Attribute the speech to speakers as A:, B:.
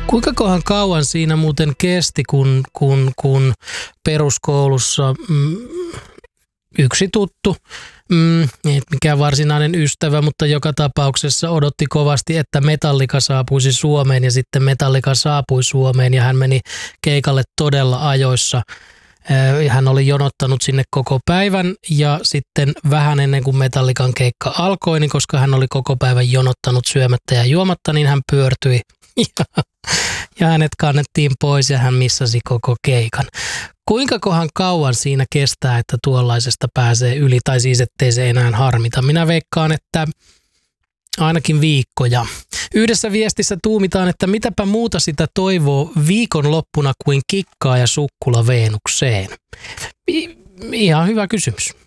A: Kuinka kohan kauan siinä muuten kesti, kun peruskoulussa yksi tuttu, ei mikään varsinainen ystävä, mutta joka tapauksessa odotti kovasti, että Metallica saapuisi Suomeen ja sitten Metallica saapui Suomeen ja hän meni keikalle todella ajoissa. Hän oli jonottanut sinne koko päivän ja sitten vähän ennen kuin Metallican keikka alkoi, niin koska hän oli koko päivän jonottanut syömättä ja juomatta, niin hän pyörtyi ja hänet kannettiin pois ja hän missasi koko keikan. Kuinka kohan kauan siinä kestää, että tuollaisesta pääsee yli, tai siis ettei se enää harmita? Minä veikkaan, että ainakin viikkoja. Yhdessä viestissä tuumitaan, että mitäpä muuta sitä toivoo viikonloppuna kuin kikkaa ja sukkula Veenukseen. Ihan hyvä kysymys.